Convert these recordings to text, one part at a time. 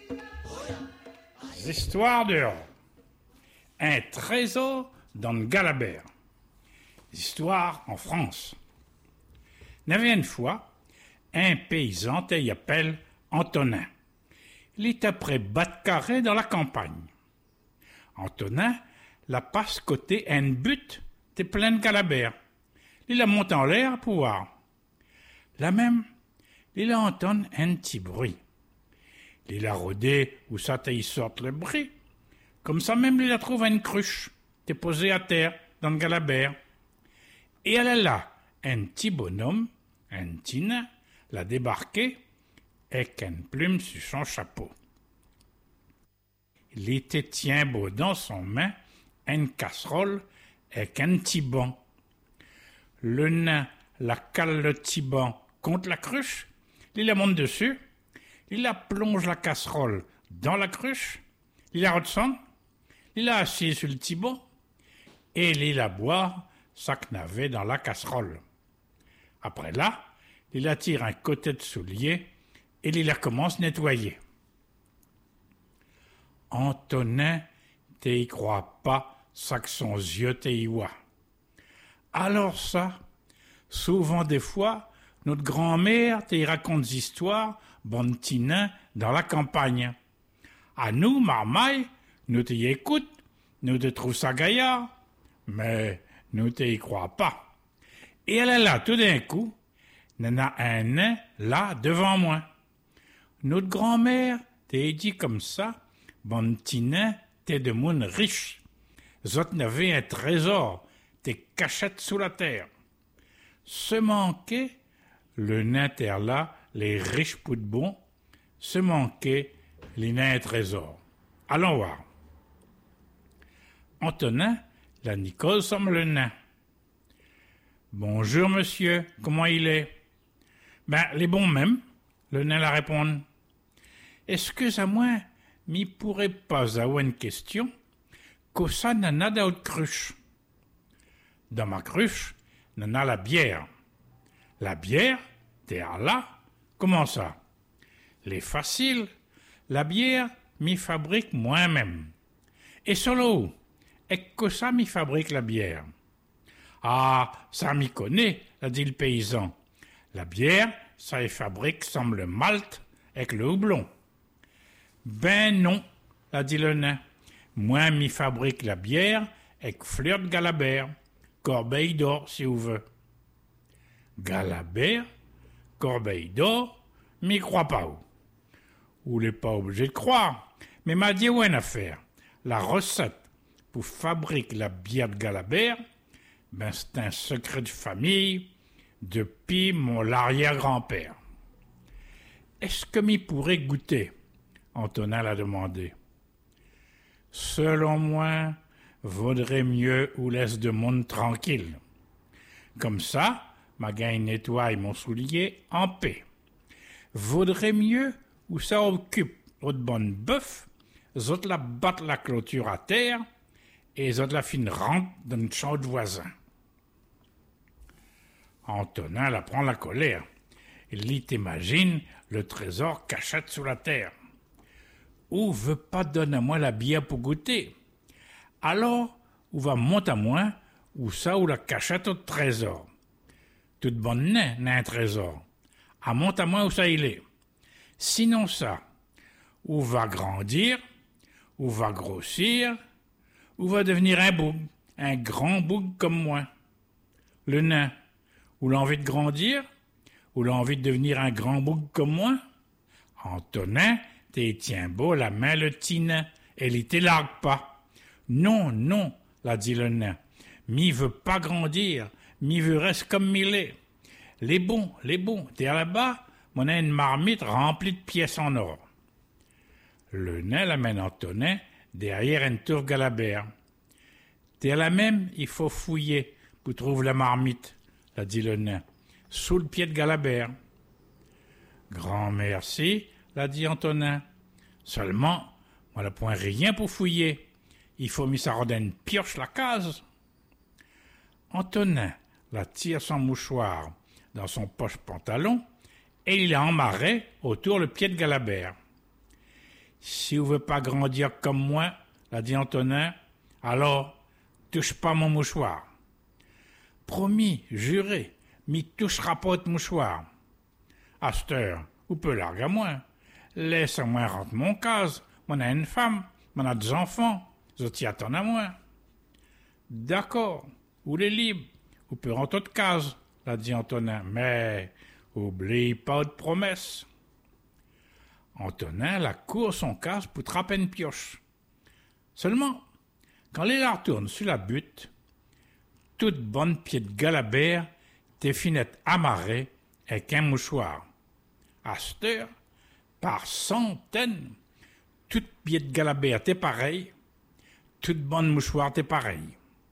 Histoires dehors. Un trésor dans le Galabert. Histoire en France. Il y avait une fois un paysan qui appelle Antonin. Il est après Batcarré dans la campagne. Antonin la passe côté un but de plein de Galabert. Il la monte en l'air pour voir. Là même, il entend un petit bruit. Il a rodé où ça y sort le bruit. Comme ça même, il a trouvé une cruche déposée à terre dans le Galabert. Et elle est là, un petit bonhomme, un petit nain, l'a débarqué avec une plume sur son chapeau. Il était tient beau dans son main une casserole avec un petit banc. Le nain la cale le petit banc contre la cruche, il la monte dessus, il la plonge la casserole dans la cruche, il la redescend, il la assis sur le petit banc et il la boit ça qu'il avait dans la casserole. Après là, il attire un côté de soulier et il la commence à nettoyer. Antonin t'y croit pas ça que son yeux t'y voit. Alors ça, souvent des fois, notre grand-mère t'y raconte des histoires, bon petit nain, dans la campagne. À nous, marmaille, nous t'y écoute, nous te trouve ça gaillard, mais nous t'y croit pas. Et elle est là, tout d'un coup, il y en a un nain là devant moi. Notre grand-mère t'y dit comme ça, bon petit nain, t'es de monde riche. Zot n'avait un trésor, t'es cachette sous la terre. Se manquait, le nain terre là, les riches pou de bon, se manquait les nains trésors. Allons voir. Antonin, la Nicole semble le nain. Bonjour monsieur, comment il est? Ben, les bons même, le nain la répond. Excuse-moi, m'y pourrait pas avoir une question, qu'au ça n'en a d'autre cruche. Dans ma cruche, n'en a la bière. La bière, t'es là? Comment ça? Les facile, la bière, m'y fabrique moi-même. Et solo, et que ça m'y fabrique la bière? Ah, ça m'y connaît, a dit le paysan. La bière, ça y fabrique sans le malt avec le houblon. Ben non, a dit le nain. Moi, m'y fabrique la bière avec fleur de Galabert, corbeille d'or, si vous veut. Galabert, corbeille d'or, m'y crois pas où. Vous n'êtes pas obligé de croire, mais m'a dit où une affaire. La recette pour fabriquer la bière de Galabert, ben c'est un secret de famille depuis mon arrière-grand-père. Est-ce que m'y pourrait goûter? Antonin l'a demandé. Selon moi, vaudrait mieux ou laisse de monde tranquille. Comme ça, ma gagne nettoie mon soulier en paix. Vaudrait mieux ou ça occupe votre bonne bœuf, zot la battent la clôture à terre et zot la fin rentre dans le champ de voisin. Antonin la prend la colère. Il t'imagine le trésor cachette sous la terre. Ou veut pas donner à moi la bière pour goûter. Alors, ou va monter à moi, ou ça ou la cachette au trésor. Toute bonne nain n'a un trésor. À monte à moi où ça il est. Sinon ça, ou va grandir, ou va grossir, ou va devenir un boug, un grand boug comme moi. Le nain, ou l'envie de grandir, ou l'envie de devenir un grand boug comme moi. Antonin, t'es tient beau la main le petit nain, elle y t'élargue pas. Non, non, l'a dit le nain, m'y veut pas grandir, m'y veut reste comme m'il est. Les bons, t'es là-bas, mon a une marmite remplie de pièces en or. Le nain l'amène Antonin derrière une tour Galabert. T'es là même, il faut fouiller pour trouver la marmite, l'a dit le nain, sous le pied de Galabert. Grand merci, l'a dit Antonin. Seulement, moi n'a point rien pour fouiller. Il faut mis ça rendre une pioche la case. Antonin la tire son mouchoir dans son poche pantalon et il a emmarré autour le pied de Galabert. Si vous veut pas grandir comme moi, l'a dit Antonin, alors touche pas mon mouchoir. Promis, juré, m'y touchera pas de mouchoir. À cette heure, ou peut larguer à moi. Laisse-moi rentrer mon case, m'en a une femme, m'en a 2 enfants, je t'y attends à moi. D'accord, ou les libres, ou peut rentrer de case, l'a dit Antonin, mais oublie pas de promesse. Antonin la court son case pour trapper une pioche. Seulement, quand les lards tournent sur la butte, toute bonne pied de galabert, tes finettes amarrées avec un mouchoir. À cette heure, par centaines, toute pied de galabert t'es pareil, toute bonne mouchoir t'es pareil.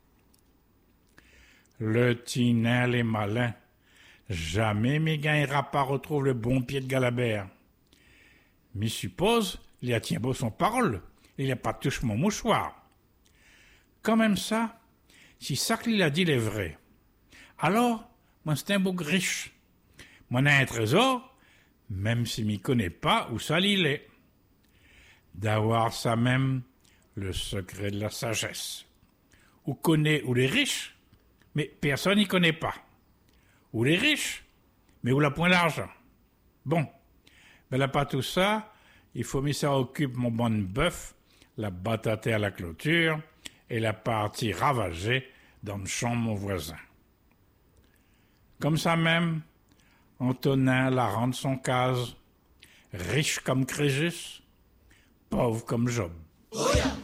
Le tinel est malin, jamais mes gagnera pas retrouve le bon pied de galabert. Mais suppose, il a tient beau son parole, il n'a pas touché mon mouchoir. Quand même ça, si ça qu'il a dit est vrai, alors, moi c'est un beau riche. Moi a un trésor, même s'il m'y connaît pas où ça l'il est. D'avoir ça même, le secret de la sagesse. Ou connaît où les riches, mais personne n'y connaît pas. Ou les riches, mais où la point l'argent. Bon, ben là pas tout ça, il faut que ça occupe mon bon bœuf, la batater à la clôture et la partie ravagée dans le champ de mon voisin. Comme ça même, Antonin la rend son case, riche comme Crésus, pauvre comme Job.